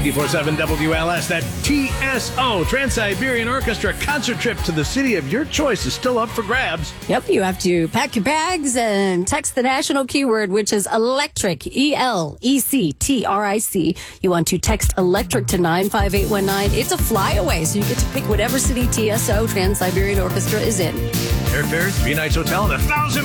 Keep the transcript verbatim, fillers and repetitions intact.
ninety-four point seven W L S, that T S O, Trans-Siberian Orchestra concert trip to the city of your choice is still up for grabs. Yep, you have to pack your bags and text the national keyword, which is electric, E L E C T R I C. You want to text electric to nine five eight one nine. It's a flyaway, so you get to pick whatever city T S O, Trans-Siberian Orchestra, is in. Airfare, three nights hotel, and a thousand